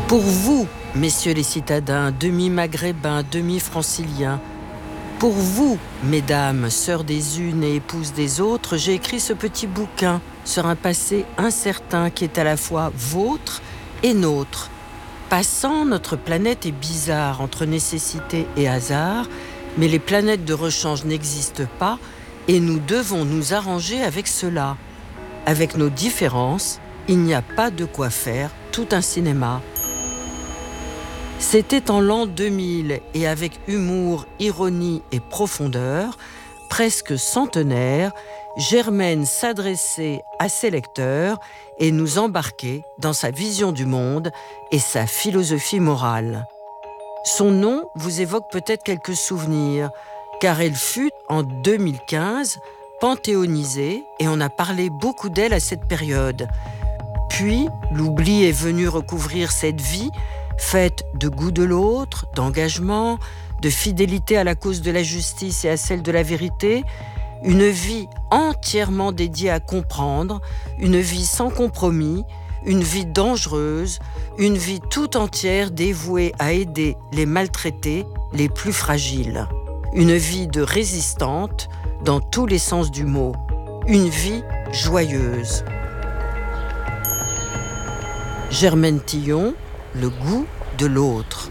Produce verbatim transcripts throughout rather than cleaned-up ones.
Pour vous, messieurs les citadins, demi-maghrébins, demi-franciliens, pour vous, mesdames, sœurs des unes et épouses des autres, j'ai écrit ce petit bouquin sur un passé incertain qui est à la fois vôtre et nôtre. Passant, notre planète est bizarre entre nécessité et hasard, mais les planètes de rechange n'existent pas et nous devons nous arranger avec cela. Avec nos différences, il n'y a pas de quoi faire tout un cinéma. C'était en l'an deux mille et avec humour, ironie et profondeur, presque centenaire, Germaine s'adressait à ses lecteurs et nous embarquait dans sa vision du monde et sa philosophie morale. Son nom vous évoque peut-être quelques souvenirs, car elle fut, en deux mille quinze, panthéonisée et on a parlé beaucoup d'elle à cette période. Puis, l'oubli est venu recouvrir cette vie faite de goût de l'autre, d'engagement, de fidélité à la cause de la justice et à celle de la vérité, une vie entièrement dédiée à comprendre, une vie sans compromis, une vie dangereuse, une vie tout entière dévouée à aider les maltraités, les plus fragiles. Une vie de résistante dans tous les sens du mot. Une vie joyeuse. Germaine Tillon, le goût de l'autre.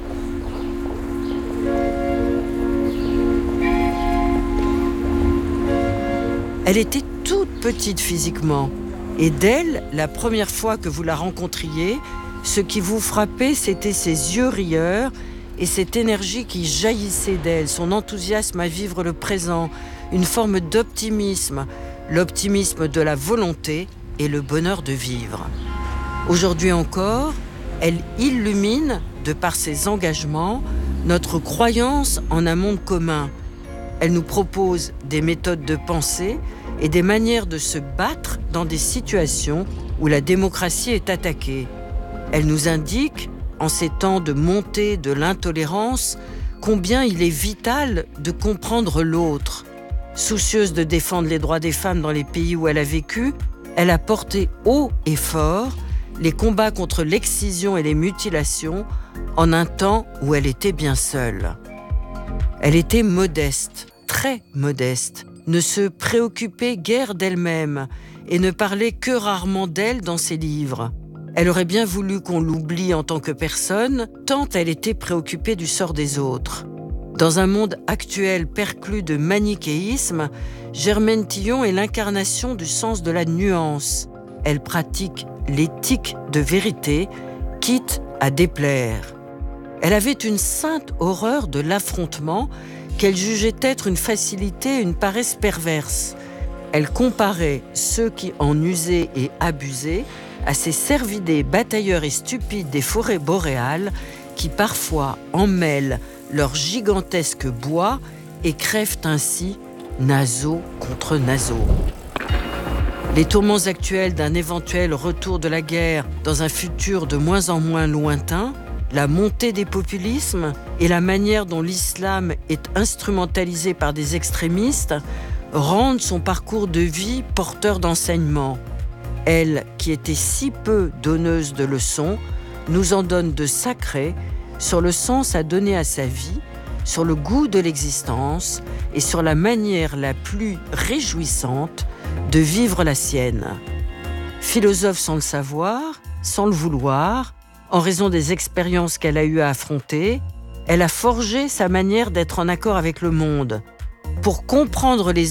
Elle était toute petite physiquement, et d'elle, la première fois que vous la rencontriez, ce qui vous frappait, c'était ses yeux rieurs et cette énergie qui jaillissait d'elle, son enthousiasme à vivre le présent, une forme d'optimisme, l'optimisme de la volonté et le bonheur de vivre. Aujourd'hui encore, elle illumine, de par ses engagements, notre croyance en un monde commun. Elle nous propose des méthodes de pensée et des manières de se battre dans des situations où la démocratie est attaquée. Elle nous indique, en ces temps de montée de l'intolérance, combien il est vital de comprendre l'autre. Soucieuse de défendre les droits des femmes dans les pays où elle a vécu, elle a porté haut et fort les combats contre l'excision et les mutilations en un temps où elle était bien seule. Elle était modeste, très modeste, ne se préoccupait guère d'elle-même et ne parlait que rarement d'elle dans ses livres. Elle aurait bien voulu qu'on l'oublie en tant que personne, tant elle était préoccupée du sort des autres. Dans un monde actuel perclus de manichéisme, Germaine Tillon est l'incarnation du sens de la nuance. Elle pratique l'éthique de vérité, quitte à déplaire. Elle avait une sainte horreur de l'affrontement qu'elle jugeait être une facilité et une paresse perverse. Elle comparait ceux qui en usaient et abusaient à ces cervidés batailleurs et stupides des forêts boréales qui parfois emmêlent leur gigantesque bois et crèvent ainsi naseau contre naseau. Les tourments actuels d'un éventuel retour de la guerre dans un futur de moins en moins lointain, la montée des populismes et la manière dont l'islam est instrumentalisé par des extrémistes rendent son parcours de vie porteur d'enseignements. Elle, qui était si peu donneuse de leçons, nous en donne de sacrés sur le sens à donner à sa vie, sur le goût de l'existence et sur la manière la plus réjouissante de vivre la sienne. Philosophe sans le savoir, sans le vouloir, en raison des expériences qu'elle a eues à affronter, elle a forgé sa manière d'être en accord avec le monde. Pour comprendre les